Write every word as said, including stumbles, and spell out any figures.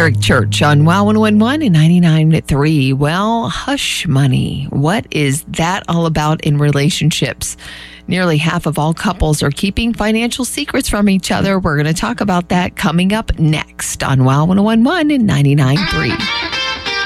Eric Church on Wow one oh one and ninety-nine point three. Well, hush money. What is that all about in relationships? Nearly half of all couples are keeping financial secrets from each other. We're going to talk about that coming up next on Wow one oh one and ninety-nine point three.